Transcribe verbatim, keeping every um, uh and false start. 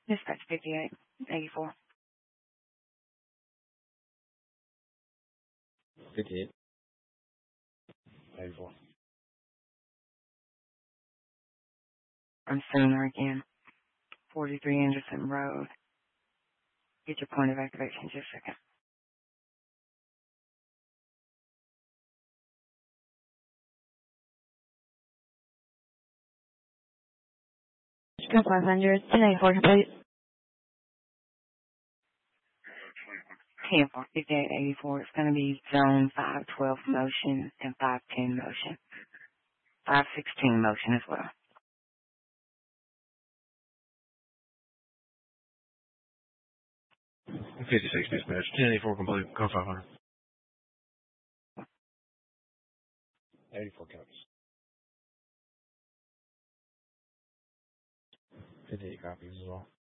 Dispatch fifty-eight eighty-four. fifty-eight eighty-four. I'm Sooner again. forty-three Anderson Road. Get your point of activation just a second. Go five hundred. ten eighty-four complete. ten for fifty-eight eighty-four. It's going to be zone five twelve motion and five ten motion. five sixteen motion as well. fifty-six dispatch. ten eighty-four complete. Go five hundred. eighty-four copies. fifty-eight copies as well.